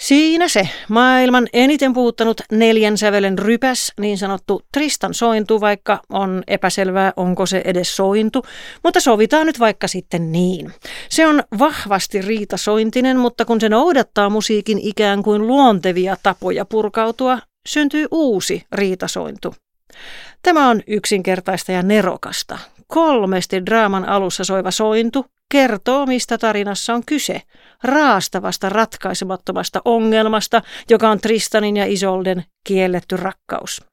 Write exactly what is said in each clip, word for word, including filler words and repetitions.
Siinä se maailman eniten puhuttanut neljän sävelen rypäs, niin sanottu Tristan sointu, vaikka on epäselvää, onko se edes sointu, mutta sovitaan nyt vaikka sitten niin. Se on vahvasti riitasointinen, mutta kun se noudattaa musiikin ikään kuin luontevia tapoja purkautua, syntyy uusi riitasointu. Tämä on yksinkertaista ja nerokasta. Kolmesti draaman alussa soiva sointu kertoo, mistä tarinassa on kyse. Raastavasta, ratkaisemattomasta ongelmasta, joka on Tristanin ja Isolden kielletty rakkaus.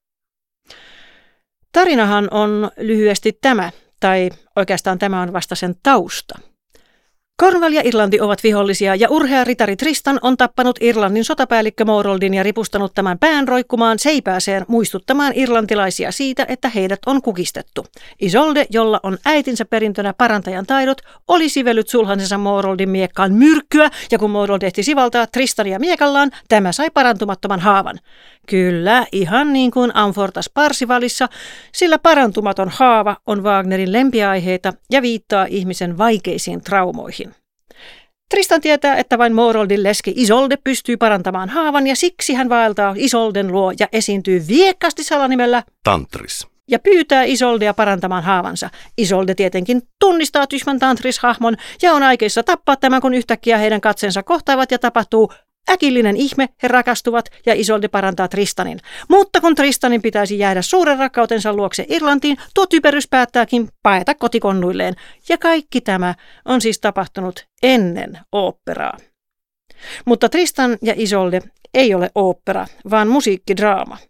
Tarinahan on lyhyesti tämä, tai oikeastaan tämä on vasta sen tausta. Cornwall ja Irlanti ovat vihollisia ja urhea ritari Tristan on tappanut Irlannin sotapäällikkö Moroldin ja ripustanut tämän pään roikkumaan seipääseen muistuttamaan irlantilaisia siitä, että heidät on kukistettu. Isolde, jolla on äitinsä perintönä parantajan taidot, oli sivellyt sulhanensa Moroldin miekkaan myrkkyä ja kun Morold ehti sivaltaa Tristania miekallaan, tämä sai parantumattoman haavan. Kyllä, ihan niin kuin Amfortas Parsivalissa, sillä parantumaton haava on Wagnerin lempiaiheita ja viittaa ihmisen vaikeisiin traumoihin. Tristan tietää, että vain Moroldin leski Isolde pystyy parantamaan haavan ja siksi hän vaeltaa Isolden luo ja esiintyy viekkaasti salanimellä Tantris ja pyytää Isoldea parantamaan haavansa. Isolde tietenkin tunnistaa Tysman Tantris-hahmon ja on aikeissa tappaa tämän, kun yhtäkkiä heidän katseensa kohtaavat ja tapahtuu äkillinen ihme, he rakastuvat ja Isolde parantaa Tristanin. Mutta kun Tristanin pitäisi jäädä suuren rakkautensa luokse Irlantiin, tuo typerys päättääkin paeta kotikonnuilleen. Ja kaikki tämä on siis tapahtunut ennen oopperaa. Mutta Tristan ja Isolde ei ole ooppera, vaan musiikkidraama.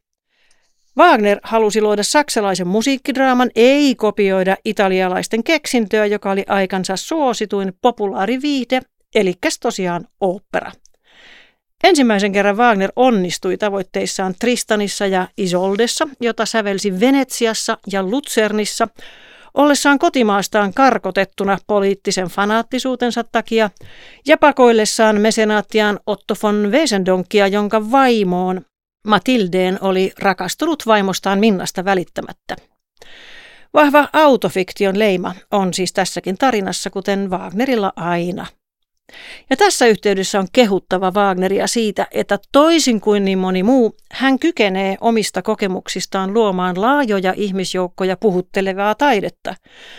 Wagner halusi luoda saksalaisen musiikkidraaman, ei kopioida italialaisten keksintöä, joka oli aikansa suosituin populaariviihde, elikkäs tosiaan ooppera. Ensimmäisen kerran Wagner onnistui tavoitteissaan Tristanissa ja Isoldessa, jota sävelsi Venetsiassa ja Luzernissa, ollessaan kotimaastaan karkotettuna poliittisen fanaattisuutensa takia ja pakoillessaan mesenaattiaan Otto von Wesendonkia, jonka vaimoon Matildeen oli rakastunut vaimostaan Minnasta välittämättä. Vahva autofiktion leima on siis tässäkin tarinassa, kuten Wagnerilla aina. Ja tässä yhteydessä on kehuttava Wagneria siitä, että toisin kuin niin moni muu, hän kykenee omista kokemuksistaan luomaan laajoja ihmisjoukkoja puhuttelevaa taidetta.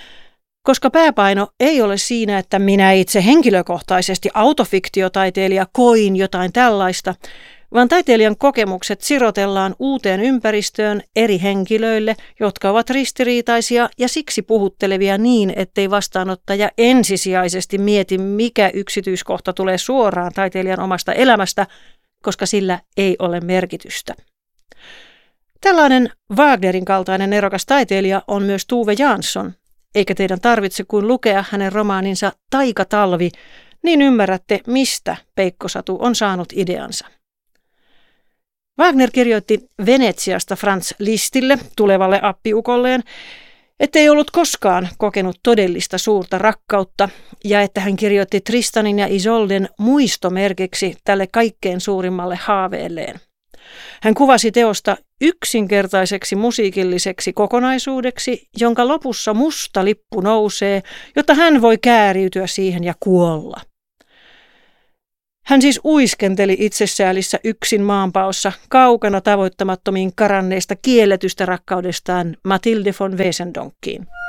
Koska pääpaino ei ole siinä, että minä itse henkilökohtaisesti autofiktiotaiteilija koin jotain tällaista, vaan taiteilijan kokemukset sirotellaan uuteen ympäristöön eri henkilöille, jotka ovat ristiriitaisia ja siksi puhuttelevia niin, ettei vastaanottaja ensisijaisesti mieti, mikä yksityiskohta tulee suoraan taiteilijan omasta elämästä, koska sillä ei ole merkitystä. Tällainen Wagnerin kaltainen erokas taiteilija on myös Tove Jansson, eikä teidän tarvitse kuin lukea hänen romaaninsa Taikatalvi, niin ymmärrätte, mistä Peikkosatu on saanut ideansa. Wagner kirjoitti Venetsiasta Franz Lisztille, tulevalle appiukolleen, ettei ollut koskaan kokenut todellista suurta rakkautta ja että hän kirjoitti Tristanin ja Isolden muistomerkiksi tälle kaikkein suurimmalle haaveelleen. Hän kuvasi teosta yksinkertaiseksi musiikilliseksi kokonaisuudeksi, jonka lopussa musta lippu nousee, jotta hän voi kääriytyä siihen ja kuolla. Hän siis uiskenteli itsesäälissä yksin maanpaossa kaukana tavoittamattomiin karanneesta kielletystä rakkaudestaan Mathilde von Wesendonkkiin.